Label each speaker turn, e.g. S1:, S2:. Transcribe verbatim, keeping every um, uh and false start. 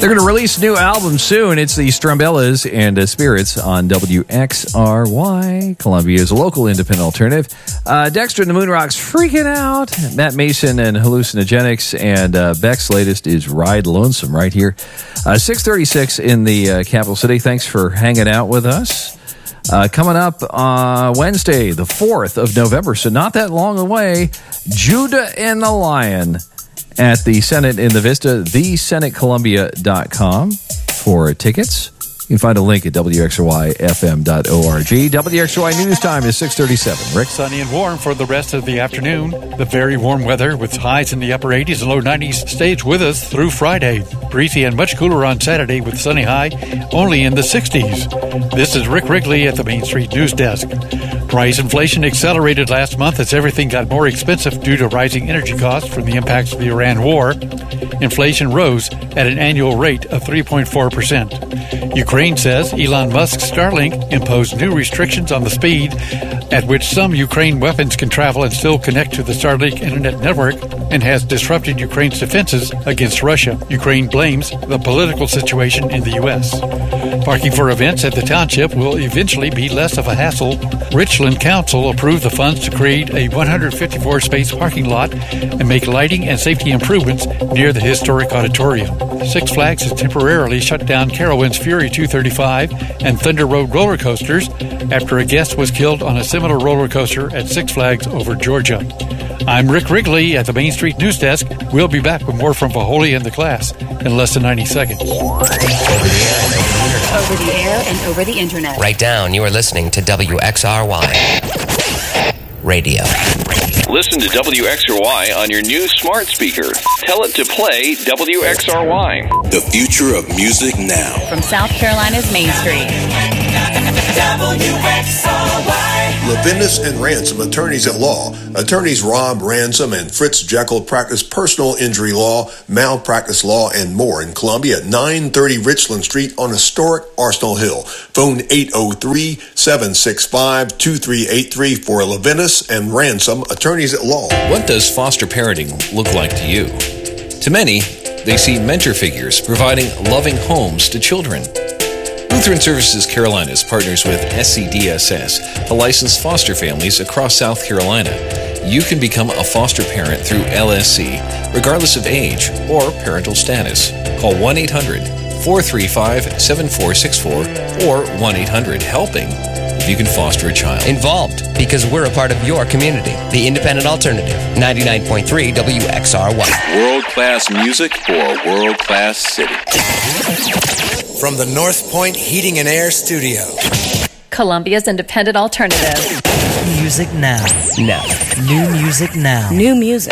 S1: They're going to release a new album soon. It's the Strumbellas and uh, Spirits on W X R Y. Columbia's local independent alternative. Uh, Dexter and the Moon Rocks freaking out. Matt Mason and Hallucinogenics. And uh, Beck's latest is Ride Lonesome right here. Uh, six thirty-six in the uh, capital city. Thanks for hanging out with us. Uh, coming up uh, Wednesday, the fourth of November, so not that long away, Judah and the Lion at the Senate in the Vista, the senate columbia dot com for tickets. You can find a link at W X R Y F M dot org. W X R Y News Time is six thirty-seven. Rick?
S2: Sunny and warm for the rest of the afternoon. The very warm weather with highs in the upper eighties and low nineties stays with us through Friday. Breezy and much cooler on Saturday with sunny high only in the sixties. This is Rick Wrigley at the Main Street News Desk. Price inflation accelerated last month as everything got more expensive due to rising energy costs from the impacts of the Iran war. Inflation rose at an annual rate of three point four percent. Ukraine says Elon Musk's Starlink imposed new restrictions on the speed at which some Ukraine weapons can travel and still connect to the Starlink internet network and has disrupted Ukraine's defenses against Russia. Ukraine blames the political situation in the U S. Parking for events at the township will eventually be less of a hassle. Richland Council approved the funds to create a one hundred fifty-four space parking lot and make lighting and safety improvements near the historic auditorium. Six Flags has temporarily shut down Carowinds Fury two thirty-five and Thunder Road roller coasters after a guest was killed on a similar roller coaster at Six Flags over Georgia. I'm Rick Wrigley at the Main Street News Desk. We'll be back with more from Vaholi and the class in less than ninety seconds.
S3: Over the air and over the internet.
S4: Right down, you are listening to W X R Y Radio.
S5: Listen to W X R Y on your new smart speaker. Tell it to play W X R Y.
S6: The future of music now.
S3: From South Carolina's Main Street.
S7: W X R Y.
S8: Levinas and Ransom, attorneys at law. Attorneys Rob Ransom and Fritz Jekyll practice personal injury law, malpractice law, and more in Columbia at nine thirty Richland Street on historic Arsenal Hill. Phone eight oh three, seven six five, two three eight three for Levinas and Ransom, attorneys at law.
S9: What does foster parenting look like to you? To many, they see mentor figures providing loving homes to children. Lutheran Services Carolinas partners with S C D S S to license foster families across South Carolina. You can become a foster parent through L S C, regardless of age or parental status. Call one eight hundred, four three five, seven four six four or one eight hundred helping if you can foster a child.
S4: Involved because we're a part of your community. The Independent Alternative, ninety-nine point three W X R Y.
S5: World-class music for a world-class city.
S10: From the North Point Heating and Air Studio.
S3: Columbia's Independent Alternative.
S11: Music now.
S4: Now.
S11: New music now.
S3: New music